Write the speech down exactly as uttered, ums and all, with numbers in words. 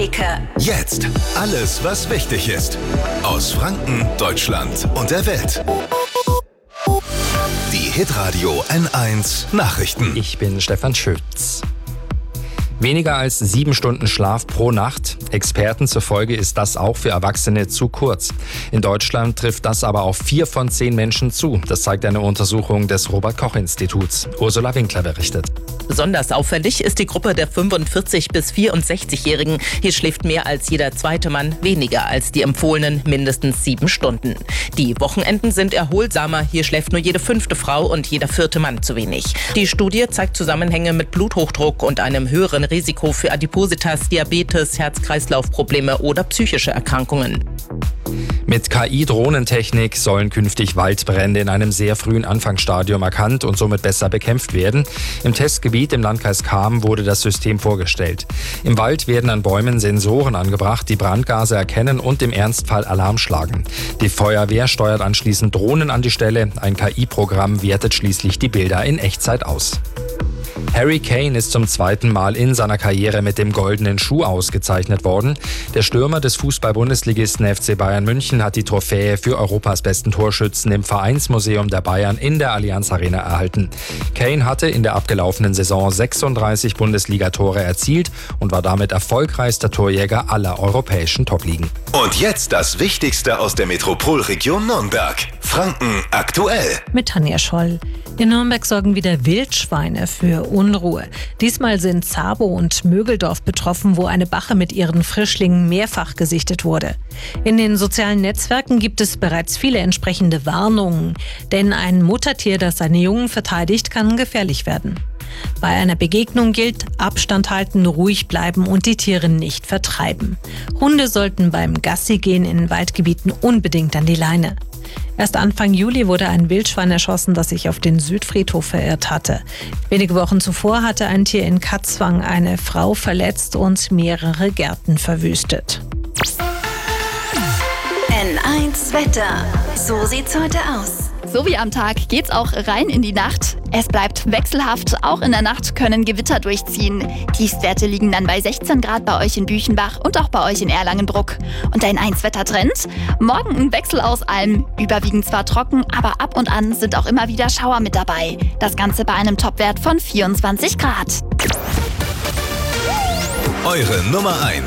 Kicker. Jetzt alles, was wichtig ist. Aus Franken, Deutschland und der Welt. Die Hitradio N eins Nachrichten. Ich bin Stefan Schütz. Weniger als sieben Stunden Schlaf pro Nacht. Experten zufolge ist das auch für Erwachsene zu kurz. In Deutschland trifft das aber auf vier von zehn Menschen zu. Das zeigt eine Untersuchung des Robert-Koch-Instituts. Ursula Winkler berichtet. Besonders auffällig ist die Gruppe der fünfundvierzig- bis vierundsechzigjährigen. Hier schläft mehr als jeder zweite Mann weniger als die empfohlenen mindestens sieben Stunden. Die Wochenenden sind erholsamer. Hier schläft nur jede fünfte Frau und jeder vierte Mann zu wenig. Die Studie zeigt Zusammenhänge mit Bluthochdruck und einem höheren Risiko für Adipositas, Diabetes, Herz-Kreislauf-Probleme oder psychische Erkrankungen. Mit K I-Drohnentechnik sollen künftig Waldbrände in einem sehr frühen Anfangsstadium erkannt und somit besser bekämpft werden. Im Testgebiet im Landkreis Cham wurde das System vorgestellt. Im Wald werden an Bäumen Sensoren angebracht, die Brandgase erkennen und im Ernstfall Alarm schlagen. Die Feuerwehr steuert anschließend Drohnen an die Stelle. Ein K I-Programm wertet schließlich die Bilder in Echtzeit aus. Harry Kane ist zum zweiten Mal in seiner Karriere mit dem Goldenen Schuh ausgezeichnet worden. Der Stürmer des Fußball-Bundesligisten F C Bayern München hat die Trophäe für Europas besten Torschützen im Vereinsmuseum der Bayern in der Allianz Arena erhalten. Kane hatte in der abgelaufenen Saison sechsunddreißig Bundesligatore erzielt und war damit erfolgreichster Torjäger aller europäischen Top-Ligen. Und jetzt das Wichtigste aus der Metropolregion Nürnberg. Franken aktuell. Mit Tanja Scholl. In Nürnberg sorgen wieder Wildschweine für Unruhe. Diesmal sind Zabo und Mögeldorf betroffen, wo eine Bache mit ihren Frischlingen mehrfach gesichtet wurde. In den sozialen Netzwerken gibt es bereits viele entsprechende Warnungen. Denn ein Muttertier, das seine Jungen verteidigt, kann gefährlich werden. Bei einer Begegnung gilt: Abstand halten, ruhig bleiben und die Tiere nicht vertreiben. Hunde sollten beim Gassigehen in Waldgebieten unbedingt an die Leine. Erst Anfang Juli wurde ein Wildschwein erschossen, das sich auf den Südfriedhof verirrt hatte. Wenige Wochen zuvor hatte ein Tier in Katzwang eine Frau verletzt und mehrere Gärten verwüstet. N eins Wetter. So sieht's heute aus. So wie am Tag geht's auch rein in die Nacht. Es bleibt wechselhaft. Auch in der Nacht können Gewitter durchziehen. Tiefstwerte liegen dann bei sechzehn Grad bei euch in Büchenbach und auch bei euch in Erlangenbruck. Und ein eins Wettertrend? Morgen ein Wechsel aus allem. Überwiegend zwar trocken, aber ab und an sind auch immer wieder Schauer mit dabei. Das Ganze bei einem Topwert von vierundzwanzig Grad. Eure Nummer eins